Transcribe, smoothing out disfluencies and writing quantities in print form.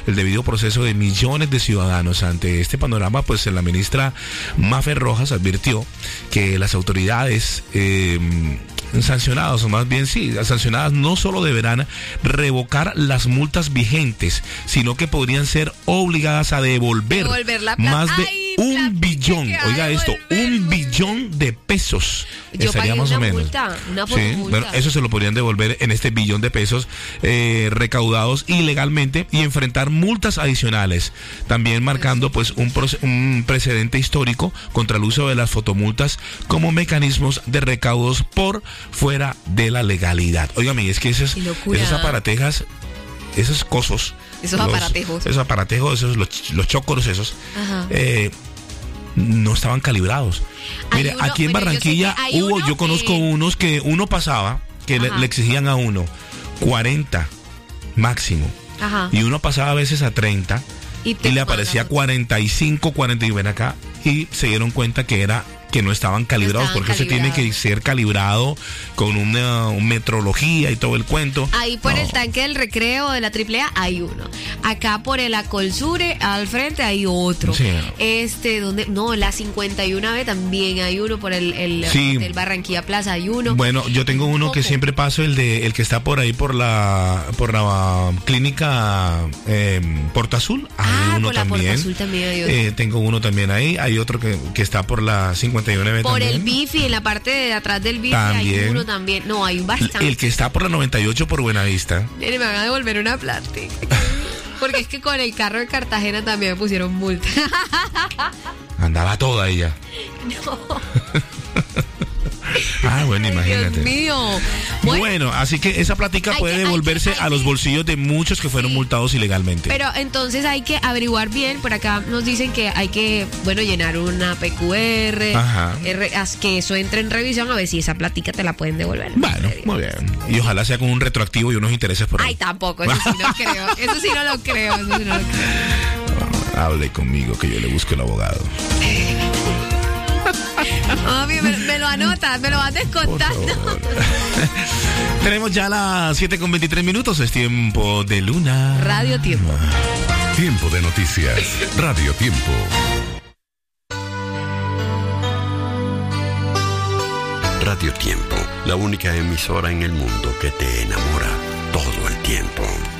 el debido proceso de millones de ciudadanos. Ante este panorama, pues la ministra Mafer Rojas advirtió que las autoridades sancionadas, o más bien sí, sancionadas no solo deberán revocar las multas vigentes, sino que podrían ser obligadas a devolver más de un billón, oiga esto, $1 billón de pesos. Yo estaría más o menos. Una Sí, multa. bueno, eso se lo podrían devolver en este $1 billón de pesos recaudados ilegalmente y enfrentar multas adicionales, también marcando pues un precedente histórico contra el uso de las fotomultas como mecanismos de recaudos por fuera de la legalidad. Óigame, es que esas aparatejas, esos cosos, esos aparatejos, los chócoros esos, no estaban calibrados. Mire, aquí en Barranquilla yo conozco unos que uno pasaba, que le exigían a uno 40 máximo. Y uno pasaba a veces a 30 y le aparecía 45, 40 y ven acá y se dieron cuenta que no estaban calibrados, porque eso tiene que ser calibrado con una metrología y todo el cuento. Ahí por el tanque del Recreo de la AAA hay uno. Acá por el Acolsure al frente hay otro. Sí. La 51B también hay uno, por el Barranquilla Plaza hay uno. Bueno, yo tengo uno que siempre paso, el que está por ahí por la clínica Porta Azul. Hay uno por la también. Porta Azul también hay otro. Tengo uno también ahí. Hay otro que está por la 51B por también. el Bifi, en la parte de atrás del Bifi también. hay uno también. No, hay bastante. El que está por la 98 por Buenavista. Me van a devolver una plática. Porque es que con el carro de Cartagena también me pusieron multa. Andaba toda ella. No. Bueno, imagínate. Dios mío. Bueno, así que esa plática puede devolverse a los bolsillos de muchos que fueron multados ilegalmente. Pero entonces hay que averiguar bien. Por acá nos dicen que hay que, llenar una PQR, que eso entre en revisión, a ver si esa plática te la pueden devolver. Bueno, muy bien. Y ojalá sea con un retroactivo y unos intereses por ahí. Ay, tampoco, eso sí no creo. Eso sí no lo creo. Hable conmigo que yo le busco el abogado. Mami, me lo anotas, me lo vas descontando. Tenemos ya las 7:23. Es tiempo de Luna. Radio Tiempo. Tiempo de noticias. Radio Tiempo. Radio Tiempo, la única emisora en el mundo que te enamora todo el tiempo.